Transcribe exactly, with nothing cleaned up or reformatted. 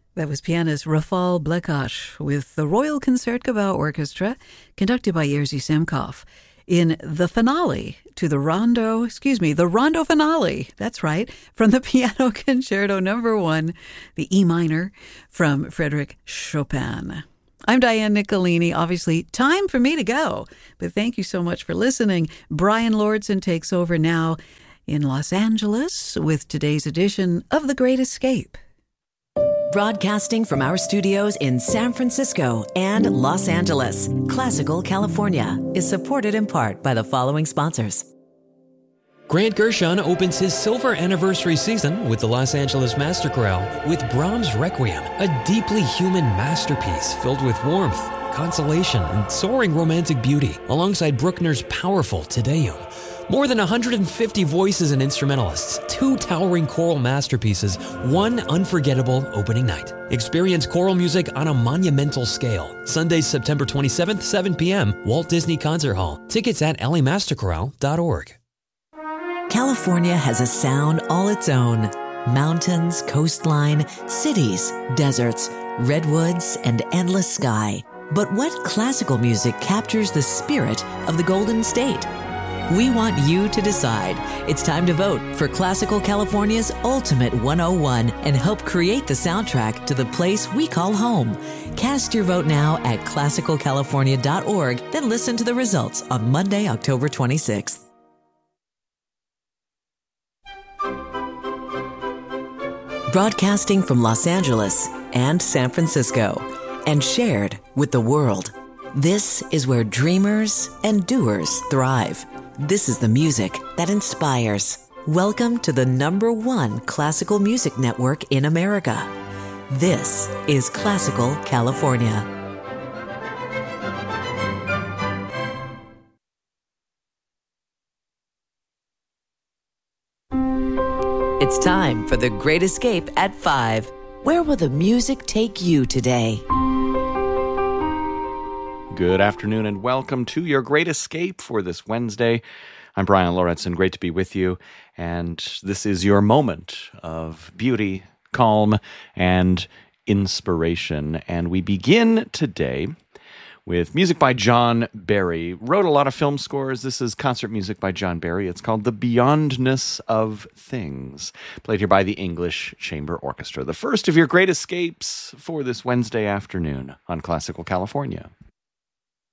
That was pianist Rafal Blekash with the Royal Concertgebouw Orchestra, conducted by Jerzy Semkov, in the finale to the Rondo, excuse me, the Rondo finale, that's right, from the Piano Concerto Number One, the E minor from Frédéric Chopin. I'm Diane Nicolini. Obviously, time for me to go, but thank you so much for listening. Brian Lordson takes over now in Los Angeles with today's edition of The Great Escape. Broadcasting from our studios in San Francisco and Los Angeles, Classical California is supported in part by the following sponsors. Grant Gershon opens his silver anniversary season with the Los Angeles Master Chorale with Brahms' Requiem, a deeply human masterpiece filled with warmth, consolation, and soaring romantic beauty, alongside Bruckner's powerful Te Deum. More than one hundred fifty voices and instrumentalists, two towering choral masterpieces, one unforgettable opening night. Experience choral music on a monumental scale. Sunday, September twenty-seventh, seven p.m., Walt Disney Concert Hall. Tickets at l a master chorale dot org. California has a sound all its own. Mountains, coastline, cities, deserts, redwoods, and endless sky. But what classical music captures the spirit of the Golden State? We want you to decide. It's time to vote for Classical California's Ultimate one oh one and help create the soundtrack to the place we call home. Cast your vote now at classical california dot org, then listen to the results on Monday, October twenty-sixth. Broadcasting from Los Angeles and San Francisco, and shared with the world. This is where dreamers and doers thrive. This is the music that inspires. Welcome to the number one classical music network in America. This is Classical California. It's time for The Great Escape at five. Where will the music take you today? Good afternoon and welcome to your Great Escape for this Wednesday. I'm Brian Lorentzen. Great to be with you. And this is your moment of beauty, calm, and inspiration. And we begin today with music by John Barry. Wrote a lot of film scores. This is concert music by John Barry. It's called The Beyondness of Things, played here by the English Chamber Orchestra. The first of your Great Escapes for this Wednesday afternoon on Classical California.